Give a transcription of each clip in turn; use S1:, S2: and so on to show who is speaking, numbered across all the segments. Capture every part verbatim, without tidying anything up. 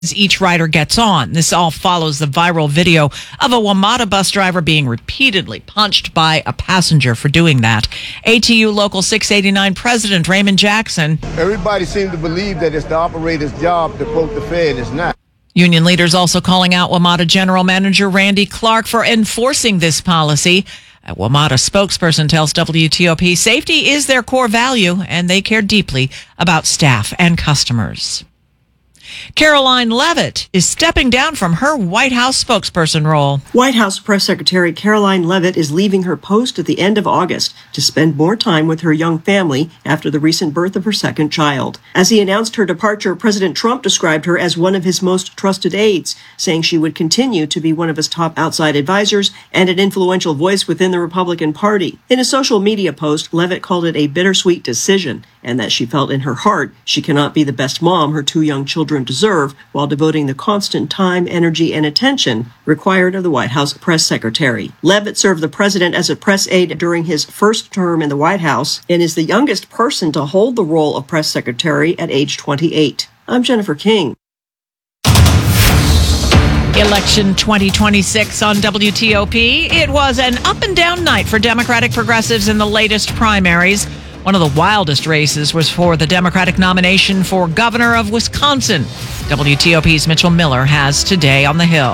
S1: each rider gets on. This all follows the viral video of a WMATA bus driver being repeatedly punched by a passenger for doing that. A T U Local six eighty-nine President Raymond Jackson.
S2: Everybody seems to believe that it's the operator's job to poke the fare, and it's not.
S1: Union leaders also calling out WMATA General Manager Randy Clark for enforcing this policy. A WMATA spokesperson tells W T O P safety is their core value, and they care deeply about staff and customers. Caroline Leavitt is stepping down from her White House spokesperson role.
S3: White House Press Secretary Caroline Leavitt is leaving her post at the end of August to spend more time with her young family after the recent birth of her second child. As he announced her departure, President Trump described her as one of his most trusted aides, saying she would continue to be one of his top outside advisors and an influential voice within the Republican Party. In a social media post, Leavitt called it a bittersweet decision, and that she felt in her heart she cannot be the best mom her two young children deserve while devoting the constant time, energy, and attention required of the White House press secretary. Leavitt served the president as a press aide during his first term in the White House and is the youngest person to hold the role of press secretary at age twenty-eight. I'm Jennifer King.
S1: Election twenty twenty-six on W T O P. It was an up and down night for Democratic progressives in the latest primaries. One of the wildest races was for the Democratic nomination for governor of Wisconsin. W T O P's Mitchell Miller has Today on the Hill.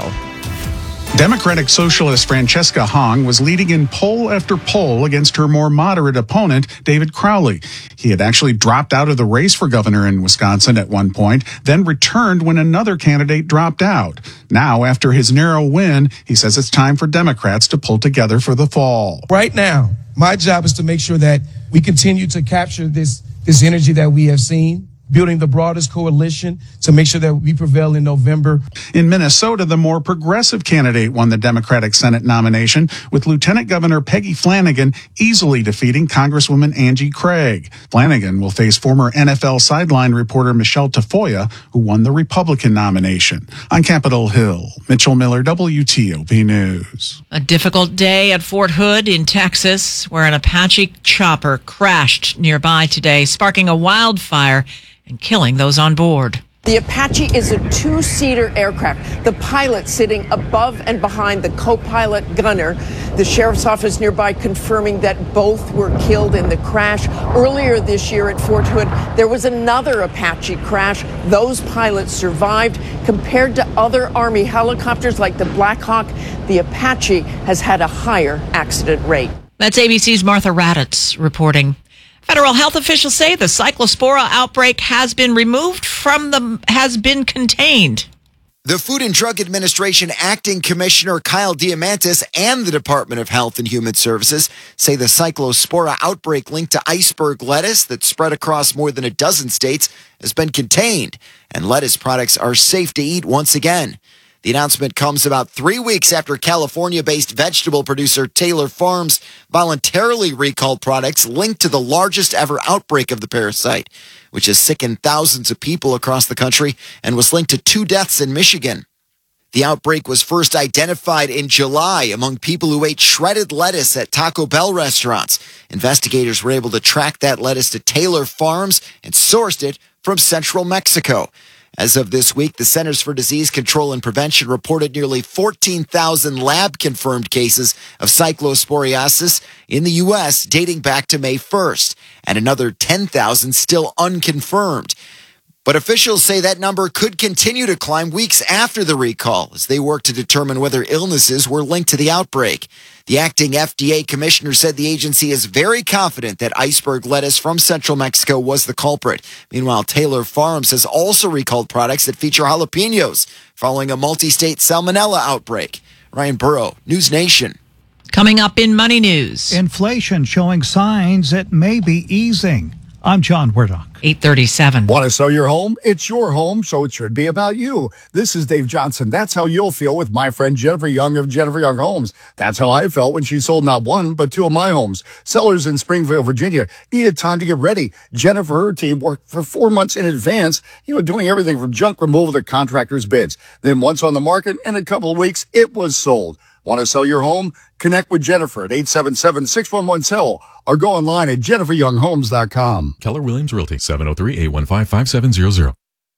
S4: Democratic Socialist Francesca Hong was leading in poll after poll against her more moderate opponent, David Crowley. He had actually dropped out of the race for governor in Wisconsin at one point, then returned when another candidate dropped out. Now, after his narrow win, he says it's time for Democrats to pull together for the fall.
S5: Right now, my job is to make sure that we continue to capture this, this energy that we have seen, building the broadest coalition to make sure that we prevail in November.
S4: In Minnesota, the more progressive candidate won the Democratic Senate nomination, with Lieutenant Governor Peggy Flanagan easily defeating Congresswoman Angie Craig. Flanagan will face former N F L sideline reporter Michelle Tafoya, who won the Republican nomination. On Capitol Hill, Mitchell Miller, W T O P News.
S1: A difficult day at Fort Hood in Texas, where an Apache chopper crashed nearby today, sparking a wildfire and killing those on board.
S6: The Apache is a two-seater aircraft, the pilot sitting above and behind the co-pilot gunner. The sheriff's office nearby confirming that both were killed in the crash. Earlier this year at Fort Hood, there was another Apache crash. Those pilots survived. Compared to other Army helicopters like the Black Hawk, the Apache has had a higher accident rate.
S1: That's A B C's Martha Raddatz reporting. Federal health officials say the cyclospora outbreak has been removed from the, has been contained.
S7: The Food and Drug Administration Acting Commissioner Kyle Diamantis and the Department of Health and Human Services say the cyclospora outbreak linked to iceberg lettuce that spread across more than a dozen states has been contained, and lettuce products are safe to eat once again. The announcement comes about three weeks after California-based vegetable producer Taylor Farms voluntarily recalled products linked to the largest ever outbreak of the parasite, which has sickened thousands of people across the country and was linked to two deaths in Michigan. The outbreak was first identified in July among people who ate shredded lettuce at Taco Bell restaurants. Investigators were able to track that lettuce to Taylor Farms and sourced it from central Mexico. As of this week, the Centers for Disease Control and Prevention reported nearly fourteen thousand lab-confirmed cases of cyclosporiasis in the U S dating back to May first, and another ten thousand still unconfirmed. But officials say that number could continue to climb weeks after the recall as they work to determine whether illnesses were linked to the outbreak. The acting F D A commissioner said the agency is very confident that iceberg lettuce from central Mexico was the culprit. Meanwhile, Taylor Farms has also recalled products that feature jalapenos following a multi-state salmonella outbreak. Ryan Burrow, News Nation.
S1: Coming up in Money News.
S8: Inflation showing signs it may be easing. I'm John Werdock.
S1: eight thirty-seven.
S9: Want to sell your home? It's your home, so it should be about you. This is Dave Johnson. That's how you'll feel with my friend Jennifer Young of Jennifer Young Homes. That's how I felt when she sold not one, but two of my homes. Sellers in Springfield, Virginia needed time to get ready. Jennifer, her team worked for four months in advance, you know, doing everything from junk removal to contractors' bids. Then once on the market, in a couple of weeks, it was sold. Want to sell your home? Connect with Jennifer at eight seven seven, six one one, S E L L or go online at jennifer young homes dot com.
S10: Keller Williams Realty, seven oh three, eight one five, five seven zero zero.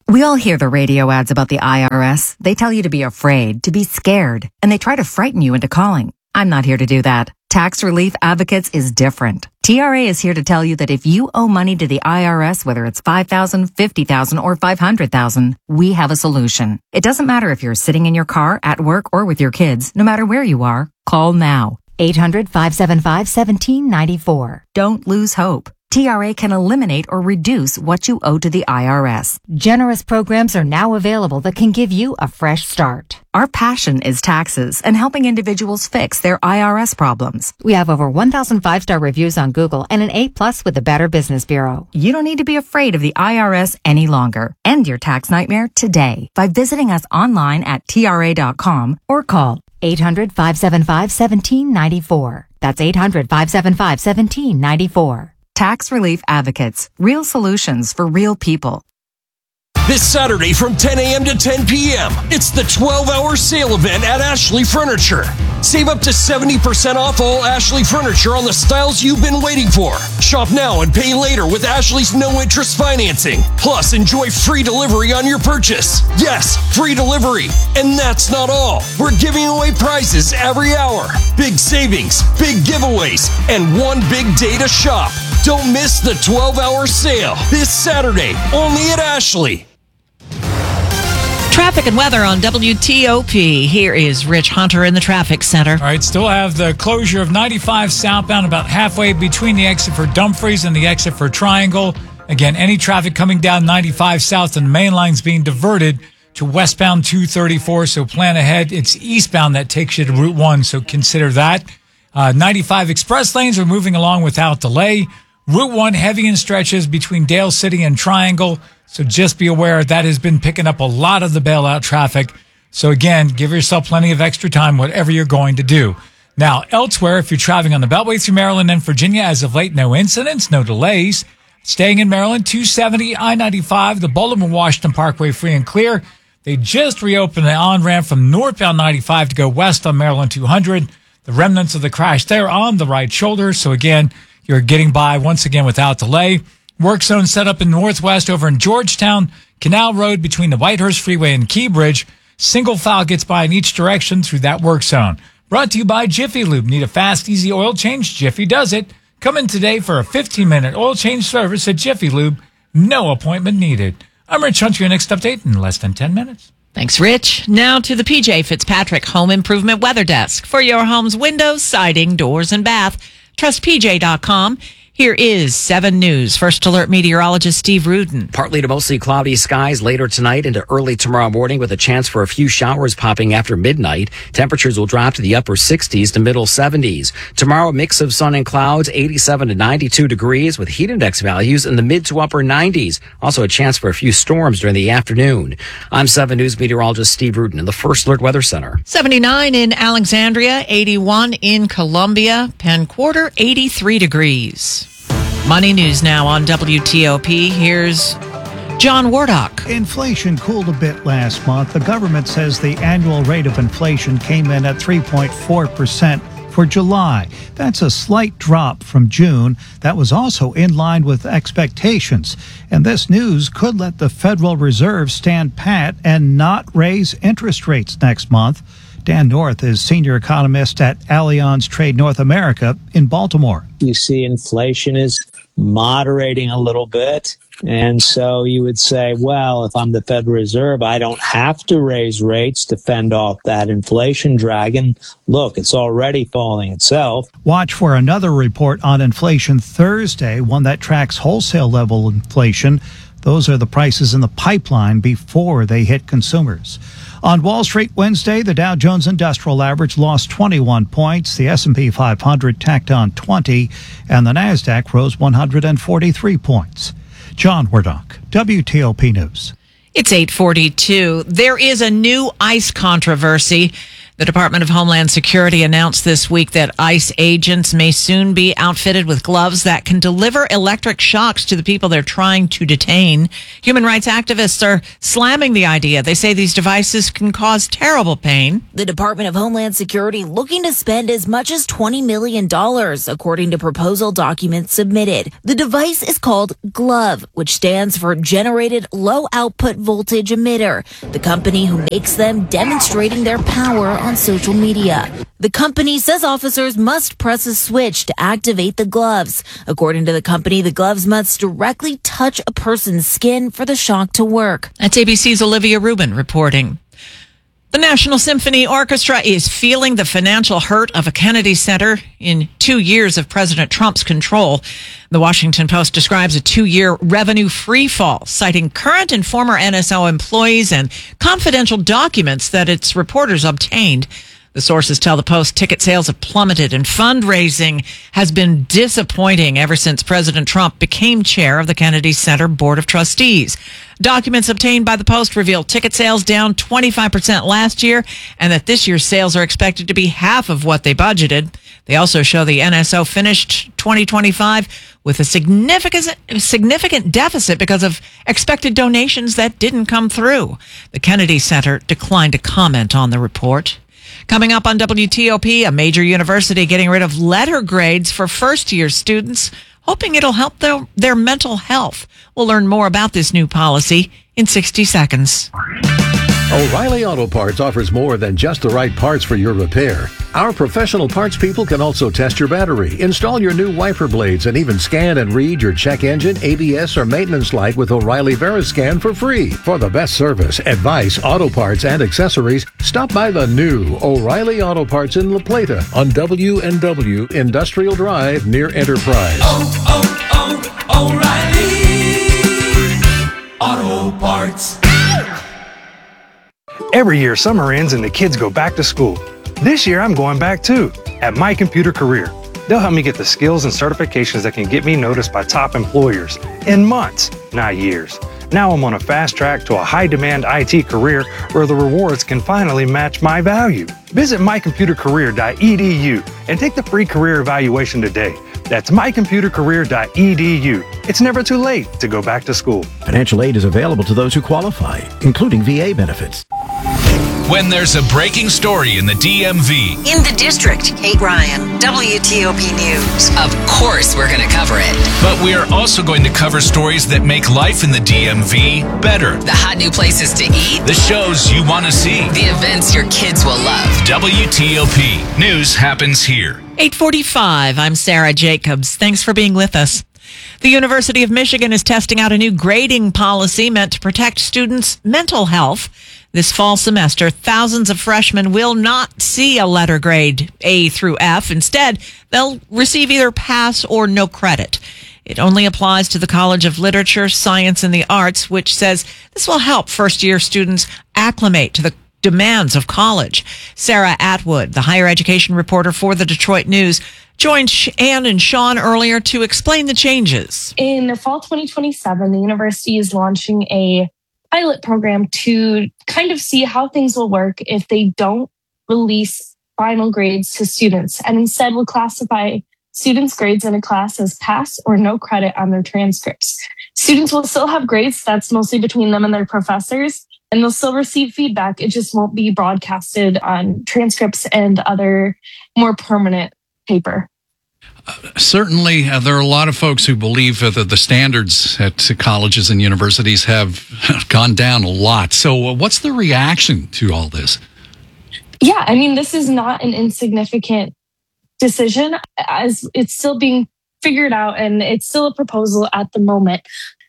S10: We all hear the radio ads about the I R S. They tell you to be afraid, to be scared, and they try to frighten you into calling. I'm not here to do that. Tax Relief Advocates is different. T R A is here to tell you that if you owe money to the I R S, whether it's five thousand dollars, fifty thousand dollars, or five hundred thousand dollars, we have a solution. It doesn't matter if you're sitting in your car, at work, or with your kids. No matter where you are, call now. eight hundred, five seven five, one seven nine four. Don't lose hope. T R A can eliminate or reduce what you owe to the I R S. Generous programs are now available that can give you a fresh start. Our passion is taxes and helping individuals fix their I R S problems. We have over one thousand five-star reviews on Google and an A plus with the Better Business Bureau. You don't need to be afraid of the I R S any longer. End your tax nightmare today by visiting us online at T R A dot com or call eight hundred, five seven five, one seven nine four. That's eight hundred, five seven five, one seven nine four. Tax Relief Advocates. Real solutions for real people.
S11: This Saturday from ten a.m. to ten p.m., it's the twelve-hour sale event at Ashley Furniture. Save up to seventy percent off all Ashley Furniture on the styles you've been waiting for. Shop now and pay later with Ashley's no-interest financing. Plus, enjoy free delivery on your purchase. Yes, free delivery. And that's not all. We're giving away prizes every hour. Big savings, big giveaways, and one big day to shop. Don't miss the twelve-hour sale this Saturday, only at Ashley.
S1: Traffic and weather on W T O P. Here is Rich Hunter in the traffic center.
S12: All right, still have the closure of ninety-five southbound about halfway between the exit for Dumfries and the exit for Triangle. Again, any traffic coming down ninety-five south and the main line's being diverted to westbound two thirty-four, so plan ahead. It's eastbound that takes you to Route one, so consider that. Uh, ninety-five express lanes are moving along without delay. Route one heavy in stretches between Dale City and Triangle. So just be aware that has been picking up a lot of the bailout traffic. So again, give yourself plenty of extra time, whatever you're going to do. Now, elsewhere, if you're traveling on the Beltway through Maryland and Virginia, as of late, no incidents, no delays. Staying in Maryland, two seventy, I ninety-five, the Boulevard Washington Parkway free and clear. They just reopened the on-ramp from northbound ninety-five to go west on Maryland two hundred. The remnants of the crash there on the right shoulder. So again, you're getting by once again without delay. Work zone set up in Northwest over in Georgetown, Canal Road between the Whitehurst Freeway and Key Bridge. Single file gets by in each direction through that work zone. Brought to you by Jiffy Lube. Need a fast, easy oil change? Jiffy does it. Come in today for a fifteen-minute oil change service at Jiffy Lube. No appointment needed. I'm Rich Hunter. Your next update in less than ten minutes.
S1: Thanks, Rich. Now to the P J Fitzpatrick Home Improvement Weather Desk. For your home's windows, siding, doors, and bath, trust P J dot com. Here is seven News. First Alert meteorologist Steve Rudin.
S13: Partly to mostly cloudy skies later tonight into early tomorrow morning with a chance for a few showers popping after midnight. Temperatures will drop to the upper sixties to middle seventies. Tomorrow, a mix of sun and clouds, eighty-seven to ninety-two degrees with heat index values in the mid to upper nineties. Also a chance for a few storms during the afternoon. I'm seven News meteorologist Steve Rudin in the First Alert Weather Center.
S1: seventy-nine in Alexandria, eighty-one in Columbia, Penn Quarter, eighty-three degrees. Money News now on W T O P. Here's John Wardock.
S8: Inflation cooled a bit last month. The government says the annual rate of inflation came in at three point four percent for July. That's a slight drop from June. That was also in line with expectations. And this news could let the Federal Reserve stand pat and not raise interest rates next month. Dan North is senior economist at Allianz Trade North America in Baltimore.
S14: You see inflation is moderating a little bit. And so you would say, well, if I'm the Federal Reserve, I don't have to raise rates to fend off that inflation dragon. Look, it's already falling itself.
S8: Watch for another report on inflation Thursday, one that tracks wholesale level inflation. Those are the prices in the pipeline before they hit consumers. On Wall Street Wednesday, the Dow Jones Industrial Average lost twenty-one points, the S and P five hundred tacked on twenty, and the Nasdaq rose one hundred forty-three points. John Wardock, W T O P News.
S1: It's eight forty-two. There is a new ICE controversy. The Department of Homeland Security announced this week that ICE agents may soon be outfitted with gloves that can deliver electric shocks to the people they're trying to detain. Human rights activists are slamming the idea. They say these devices can cause terrible pain.
S15: The Department of Homeland Security looking to spend as much as twenty million dollars, according to proposal documents submitted. The device is called GLOVE, which stands for Generated Low Output Voltage Emitter. The company who makes them demonstrating their power on social media. The company says officers must press a switch to activate the gloves. According to the company, the gloves must directly touch a person's skin for the shock to work.
S1: That's A B C's Olivia Rubin reporting. The National Symphony Orchestra is feeling the financial hurt of a Kennedy Center in two years of President Trump's control. The Washington Post describes a two-year revenue freefall, citing current and former N S O employees and confidential documents that its reporters obtained. The sources tell the Post ticket sales have plummeted and fundraising has been disappointing ever since President Trump became chair of the Kennedy Center Board of Trustees. Documents obtained by the Post reveal ticket sales down twenty-five percent last year and that this year's sales are expected to be half of what they budgeted. They also show the N S O finished twenty twenty-five with a significant significant deficit because of expected donations that didn't come through. The Kennedy Center declined to comment on the report. Coming up on W T O P, a major university getting rid of letter grades for first-year students, hoping it'll help their, their mental health. We'll learn more about this new policy in sixty seconds.
S16: O'Reilly Auto Parts offers more than just the right parts for your repair. Our professional parts people can also test your battery, install your new wiper blades, and even scan and read your check engine, A B S, or maintenance light with O'Reilly Veriscan for free. For the best service, advice, auto parts, and accessories, stop by the new O'Reilly Auto Parts in La Plata on W and W Industrial Drive near Enterprise.
S17: Oh, oh, oh, O'Reilly Auto Parts.
S18: Every year, summer ends and the kids go back to school. This year, I'm going back too, at My Computer Career. They'll help me get the skills and certifications that can get me noticed by top employers in months, not years. Now I'm on a fast track to a high-demand I T career where the rewards can finally match my value. Visit my computer career dot e d u and take the free career evaluation today. That's my computer career dot e d u. It's never too late to go back to school.
S19: Financial aid is available to those who qualify, including V A benefits.
S20: When there's a breaking story in the D M V.
S21: In the district, Kate Ryan, W T O P News. Of course we're going to cover it.
S20: But we are also going to cover stories that make life in the D M V better.
S21: The hot new places to eat.
S20: The shows you want to see.
S21: The events your kids will love.
S20: W T O P News happens here.
S1: eight forty-five, I'm Sarah Jacobs. Thanks for being with us. The University of Michigan is testing out a new grading policy meant to protect students' mental health. This fall semester, thousands of freshmen will not see a letter grade A through F. Instead, they'll receive either pass or no credit. It only applies to the College of Literature, Science, and the Arts, which says this will help first-year students acclimate to the demands of college. Sarah Atwood, the higher education reporter for the Detroit News, joined Ann and Sean earlier to explain the changes.
S22: In the fall twenty twenty-seven, the university is launching a pilot program to kind of see how things will work if they don't release final grades to students and instead will classify students' grades in a class as pass or no credit on their transcripts. Students will still have grades, that's mostly between them and their professors, and they'll still receive feedback. It just won't be broadcasted on transcripts and other more permanent paper.
S23: Certainly, uh, there are a lot of folks who believe uh, that the standards at colleges and universities have gone down a lot. So uh, what's the reaction to all this?
S22: Yeah, I mean, this is not an insignificant decision, as it's still being figured out and it's still a proposal at the moment.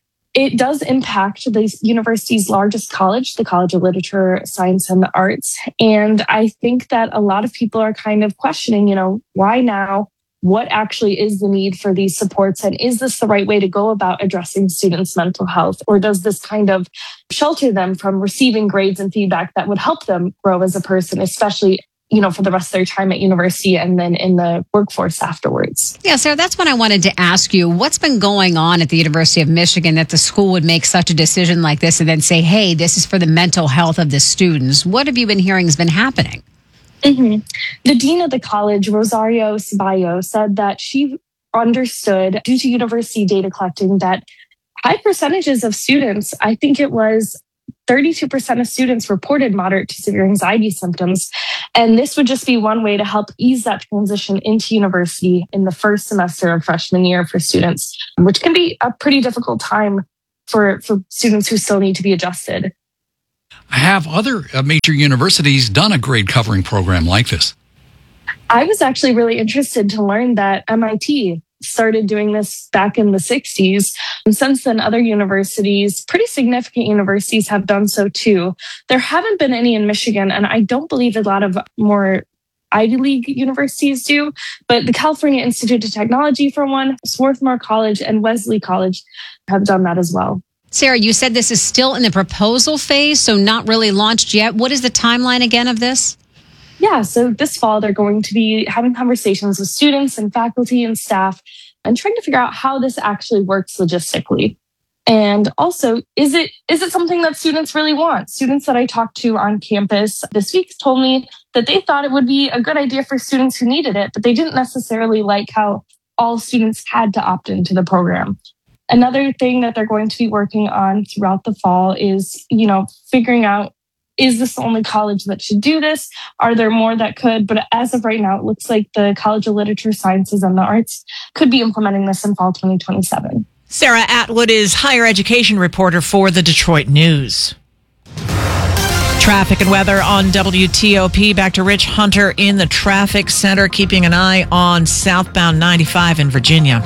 S22: It does impact the university's largest college, the College of Literature, Science, and the Arts. And I think that a lot of people are kind of questioning, you know, why now? What actually is the need for these supports? And is this the right way to go about addressing students' mental health? Or does this kind of shelter them from receiving grades and feedback that would help them grow as a person, especially, you know, for the rest of their time at university and then in the workforce afterwards?
S24: Yeah, Sarah, that's what I wanted to ask you. What's been going on at the University of Michigan that the school would make such a decision like this and then say, hey, this is for the mental health of the students? What have you been hearing has been happening?
S22: Mm-hmm. The dean of the college, Rosario Ceballos, said that she understood, due to university data collecting, that high percentages of students, I think it was thirty-two percent of students reported moderate to severe anxiety symptoms. And this would just be one way to help ease that transition into university in the first semester of freshman year for students, which can be a pretty difficult time for, for students who still need to be adjusted.
S23: Have other uh, major universities done a grade covering program like this?
S22: I was actually really interested to learn that M I T started doing this back in the sixties. And since then, other universities, pretty significant universities, have done so too. There haven't been any in Michigan, and I don't believe a lot of more Ivy League universities do, but the California Institute of Technology, for one, Swarthmore College, and Wesley College have done that as well.
S24: Sarah, you said this is still in the proposal phase, so not really launched yet. What is the timeline again of this?
S22: Yeah, so this fall, they're going to be having conversations with students and faculty and staff and trying to figure out how this actually works logistically. And also, is it is it something that students really want? Students that I talked to on campus this week told me that they thought it would be a good idea for students who needed it, but they didn't necessarily like how all students had to opt into the program. Another thing that they're going to be working on throughout the fall is, you know, figuring out, is this the only college that should do this? Are there more that could? But as of right now, it looks like the College of Literature, Sciences, and the Arts could be implementing this in fall twenty twenty-seven.
S1: Sarah Atwood is higher education reporter for the Detroit News. Traffic and weather on W T O P. Back to Rich Hunter in the traffic center, keeping an eye on southbound ninety-five in Virginia.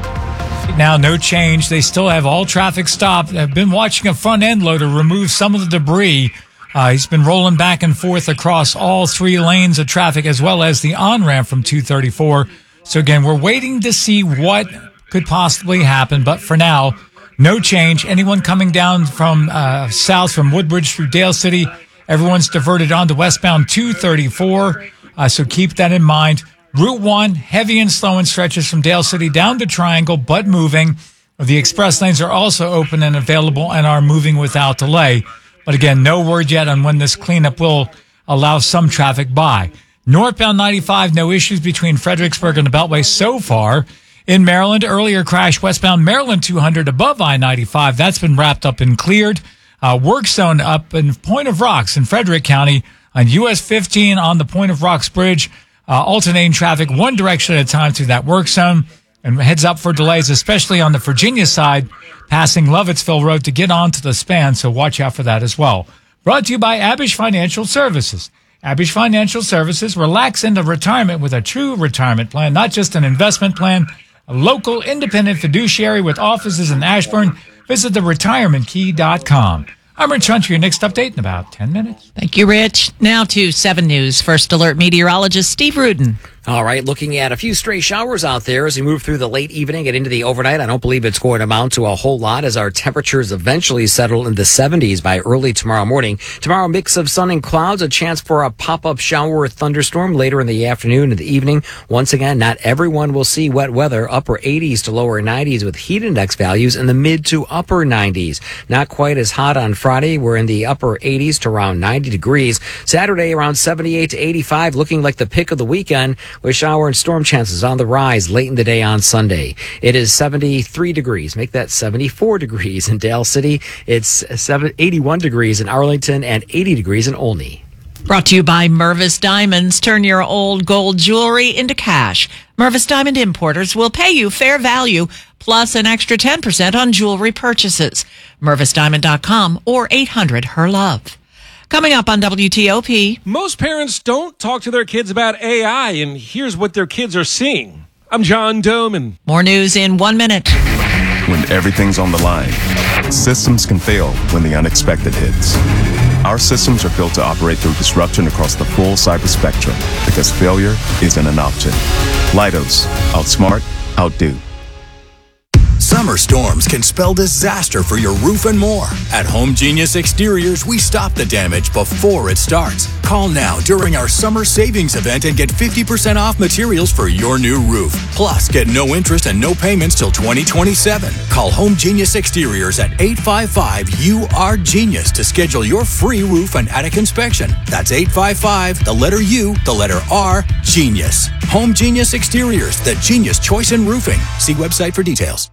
S12: Now, no change. They still have all traffic stopped. I've been watching a front end loader remove some of the debris. Uh, he's been rolling back and forth across all three lanes of traffic, as well as the on-ramp from two thirty-four. So again, we're waiting to see what could possibly happen. But for now, no change. Anyone coming down from uh, south from Woodbridge through Dale City, everyone's diverted onto westbound two thirty-four. Uh, so keep that in mind. Route one, heavy and slow in stretches from Dale City down to Triangle, but moving. The express lanes are also open and available and are moving without delay. But again, no word yet on when this cleanup will allow some traffic by. Northbound ninety-five, no issues between Fredericksburg and the Beltway so far. In Maryland, earlier crash westbound Maryland two hundred above I ninety-five. That's been wrapped up and cleared. Uh, work zone up in Point of Rocks in Frederick County on U S fifteen on the Point of Rocks Bridge. Uh, alternating traffic one direction at a time through that work zone, and heads up for delays, especially on the Virginia side, passing Lovettsville Road to get onto the span, so watch out for that as well. Brought to you by Abish Financial Services. Abish Financial Services, relax into retirement with a true retirement plan, not just an investment plan. A local independent fiduciary with offices in Ashburn. Visit the retirement key dot com. I'm Rich Hunter, your next update in about ten minutes.
S1: Thank you, Rich. Now to seven News. First Alert meteorologist Steve Rudin.
S13: All right, looking at a few stray showers out there as we move through the late evening and into the overnight. I don't believe it's going to amount to a whole lot as our temperatures eventually settle in the seventies by early tomorrow morning. Tomorrow, mix of sun and clouds, a chance for a pop-up shower or thunderstorm later in the afternoon and the evening. Once again, not everyone will see wet weather, upper eighties to lower nineties with heat index values in the mid to upper nineties. Not quite as hot on Friday. We're in the upper eighties to around ninety degrees. Saturday, around seventy-eight to eighty-five, looking like the pick of the weekend, with shower and storm chances on the rise late in the day on Sunday. It is seventy-three degrees. Make that seventy-four degrees in Dale City. It's eighty-one degrees in Arlington and eighty degrees in Olney.
S1: Brought to you by Mervis Diamonds. Turn your old gold jewelry into cash. Mervis Diamond Importers will pay you fair value plus an extra ten percent on jewelry purchases. Mervis Diamond dot com or eight hundred her love. Coming up on W T O P.
S2: Most parents don't talk to their kids about A I, and here's what their kids are seeing. I'm John Doman.
S1: More news in one minute.
S3: When everything's on the line, systems can fail when the unexpected hits. Our systems are built to operate through disruption across the full cyber spectrum because failure isn't an option. Leidos, outsmart, outdo.
S4: Summer storms can spell disaster for your roof and more. At Home Genius Exteriors, we stop the damage before it starts. Call now during our summer savings event and get fifty percent off materials for your new roof. Plus, get no interest and no payments till twenty twenty-seven. Call Home Genius Exteriors at eight five five U R Genius to schedule your free roof and attic inspection. That's eight five five, the letter U, the letter R, Genius. Home Genius Exteriors, the genius choice in roofing. See website for details.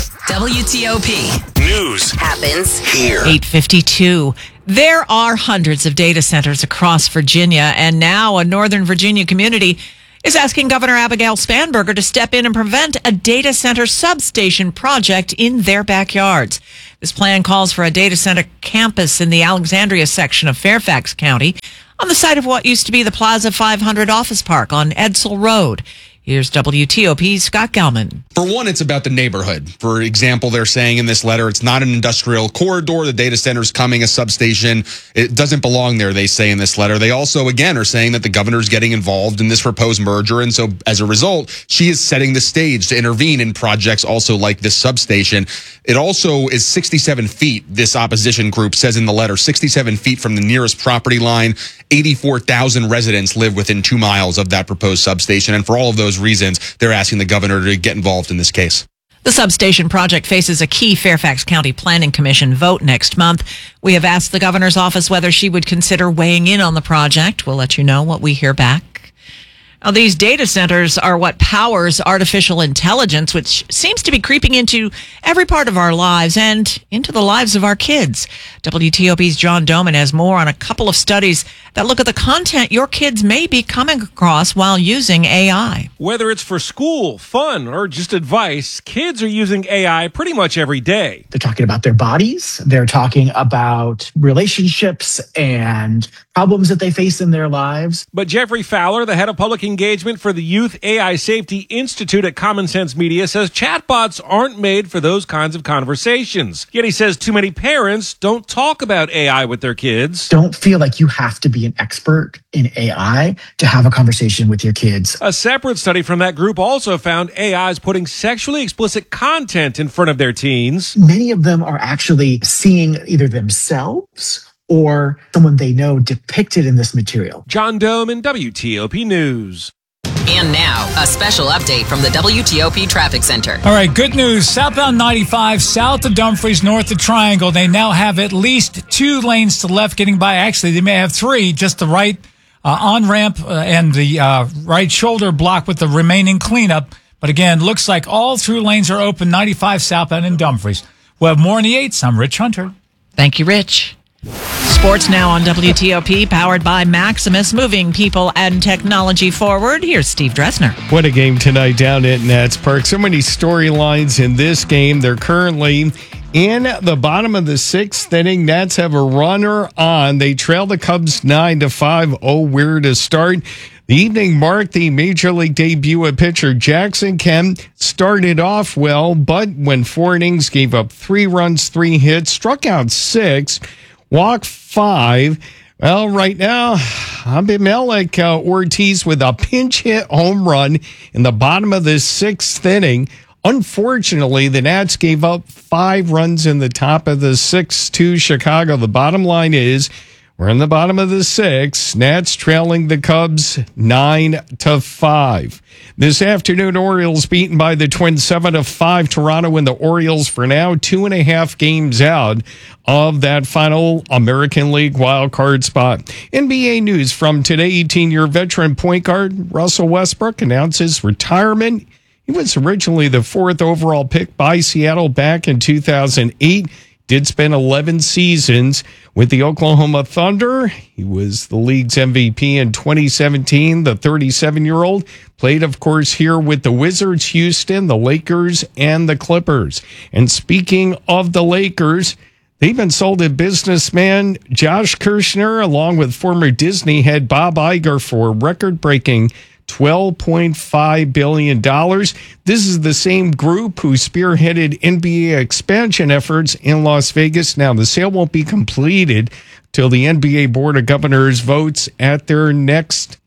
S21: W T O P
S5: News
S21: happens
S5: here.
S1: eight fifty-two. There are hundreds of data centers across Virginia, and now a Northern Virginia community is asking Governor Abigail Spanberger to step in and prevent a data center substation project in their backyards. This plan calls for a data center campus in the Alexandria section of Fairfax County on the site of what used to be the Plaza five hundred office park on Edsel Road. Here's W T O P's Scott Gelman.
S6: For one, it's about the neighborhood. For example, they're saying in this letter, it's not an industrial corridor. The data center's coming, a substation. It doesn't belong there, they say in this letter. They also, again, are saying that the governor's getting involved in this proposed merger. And so as a result, she is setting the stage to intervene in projects also like this substation. It also is sixty-seven feet, this opposition group says in the letter, sixty-seven feet from the nearest property line. eighty-four thousand residents live within two miles of that proposed substation. And for all of those reasons, they're asking the governor to get involved in this case.
S1: The substation project faces a key Fairfax County Planning Commission vote next month. We have asked the governor's office whether she would consider weighing in on the project. We'll let you know what we hear back. Now, these data centers are what powers artificial intelligence, which seems to be creeping into every part of our lives and into the lives of our kids. W T O P's John Doman has more on a couple of studies that look at the content your kids may be coming across while using A I.
S2: Whether it's for school, fun, or just advice, kids are using A I pretty much every day.
S7: They're talking about their bodies. They're talking about relationships and problems that they face in their lives.
S2: But Jeffrey Fowler, the head of public engagement for the Youth A I Safety Institute at Common Sense Media, says chatbots aren't made for those kinds of conversations. Yet he says too many parents don't talk about A I with their kids.
S7: Don't feel like you have to be an expert in A I to have a conversation with your kids.
S2: A separate study from that group also found A I is putting sexually explicit content in front of their teens.
S7: Many of them are actually seeing either themselves or someone they know depicted in this material.
S2: John Doman, W T O P News.
S21: And now, a special update from the W T O P Traffic Center.
S12: All right, good news. Southbound ninety-five, south of Dumfries, north of Triangle, they now have at least two lanes to the left getting by. Actually, they may have three, just the right uh, on-ramp uh, and the uh, right shoulder block with the remaining cleanup. But again, looks like all through lanes are open, ninety-five southbound in Dumfries. We'll have more in the eights. I'm Rich Hunter.
S1: Thank you, Rich. Sports now on W T O P, powered by Maximus, moving people and technology forward. Here's Steve Dresner.
S25: What a game tonight down at Nats Park. So many storylines in this game. They're currently in the bottom of the sixth inning. Nats have a runner on. They trail the Cubs nine to five. Oh, where to start? The evening marked the Major League debut of pitcher Jackson Kemp. Started off well, but when four innings, gave up three runs, three hits, struck out six, walked five. Well, right now, Abimelec uh, Ortiz with a pinch hit home run in the bottom of the sixth inning. Unfortunately, the Nats gave up five runs in the top of the sixth to Chicago. The bottom line is, we're in the bottom of the sixth. Nats trailing the Cubs nine to five. This afternoon, Orioles beaten by the Twins seven to five. Toronto and the Orioles for now two and a half games out of that final American League wild card spot. N B A news from today: eighteen-year veteran point guard Russell Westbrook announces retirement. He was originally the fourth overall pick by Seattle back in two thousand eight. Did spend eleven seasons with the Oklahoma Thunder. He was the league's M V P in twenty seventeen. The thirty-seven-year-old played, of course, here with the Wizards, Houston, the Lakers, and the Clippers. And speaking of the Lakers, they've been sold to businessman Josh Kirshner, along with former Disney head Bob Iger, for record-breaking twelve point five billion dollars. This is the same group who spearheaded N B A expansion efforts in Las Vegas. Now, the sale won't be completed till the N B A Board of Governors votes at their next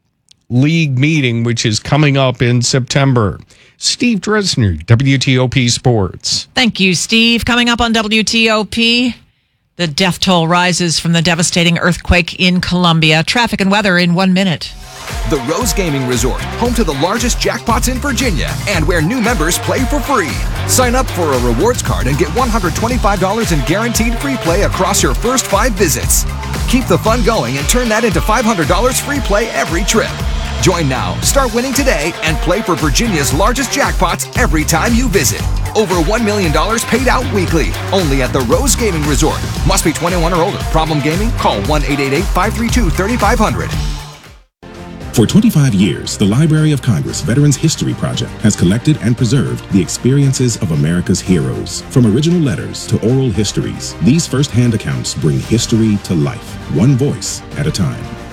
S25: League meeting, which is coming up in September. Steve Dresner, W T O P Sports.
S1: Thank you, Steve. Coming up on W T O P, the death toll rises from the devastating earthquake in Colombia. Traffic and weather in one minute.
S5: The Rose Gaming Resort, home to the largest jackpots in Virginia and where new members play for free. Sign up for a rewards card and get one hundred twenty-five dollars in guaranteed free play across your first five visits. Keep the fun going and turn that into five hundred dollars free play every trip. Join now, start winning today, and play for Virginia's largest jackpots every time you visit. Over one million dollars paid out weekly, only at the Rose Gaming Resort. Must be twenty-one or older. Problem gaming? Call one eight eight eight, five three two, three five zero zero.
S9: For twenty-five years, the Library of Congress Veterans History Project has collected and preserved the experiences of America's heroes. From original letters to oral histories, these first-hand accounts bring history to life, one voice at a time.